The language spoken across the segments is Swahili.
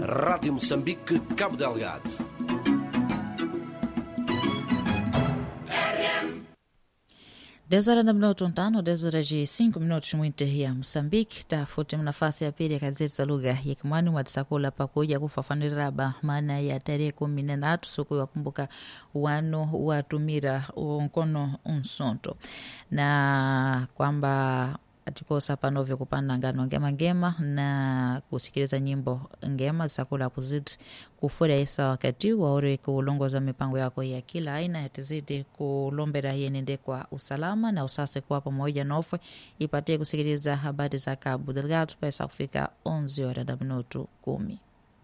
Rádio Moçambique, Cabo Delgado. 10:05, 10:05 mwinti ya Msambiki. Tafuti nafasi ya pili ya gazeti za lugha ya Kimwani mwatisakula pakuja kufafanira maana ya tarehe 13 siku ya kumbuka wano watumira mkono unsonto na kwamba atikosa panovyo kupanda ngano ngema na kusikiliza nyimbo ngema sakula kuzidi kufurahisa wakati waore kuulongoza mipango yako ya kila aina yatizidi kulombera yenende kwa usalama na usase kwa pamoja na ofwe ipatie kusikiliza habari za Cabo Delgado pesa kufika 11:10.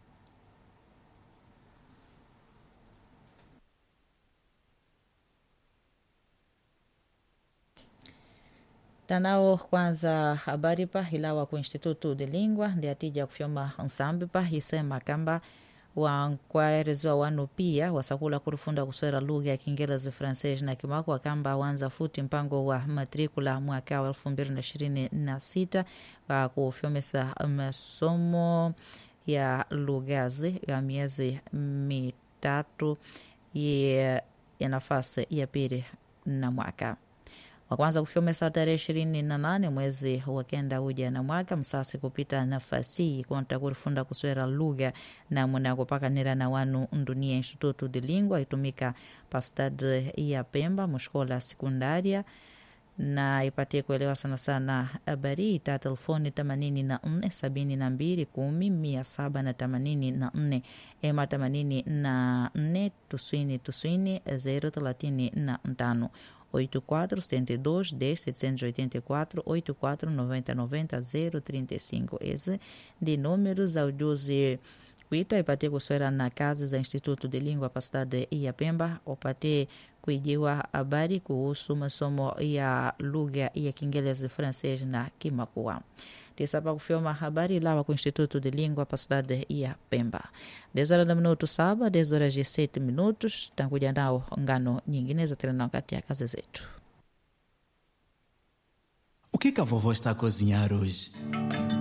Tanao kwanza habari pa hilawa ku Instituto de Lingua ndi atija kufyoma nsambi pa hisema kamba wankwaerezwa wanu pia wasakula kurufunda kuswera lugha ya Kiingereza, Francese na Kimako kamba wanza futi mpango wa matrikula mwaka wa 2026 wa kufyomesa masomo ya lughazi ya miezi mitatu ya nafasi ya pili na mwaka wa kwanza kufyomesa tarehe 28 mwezi wa kenda uja na mwaka msasi kupita nafasi konta kurifunda kuswera lugha na muna kupaka nira na wanu ndunia. Instituto de Lingua itumika pastad ya Pemba mshkola sekundaria na ipatie kuelewa sana sana habari ita telefoni 84 72 10 784 ema 84 tuswini 035 84 72 10 784 84 90 90 035. Esse de números audios kuita ipate kuswera na kazi za Instituto de Lingua Pastade ya Pemba opate kuijiwa habari kuhusu masomo ya lugha ya Kiingereza, Francese na Kimakua. Tisapa kufyoma habari lawa ku Instituto de Lingua Pastade ya Pemba. 10:07, 10:07 tanguja nao ngano nyingine za tena wakati ya kazi zetu. O que a vovó está a cozinhar hoje?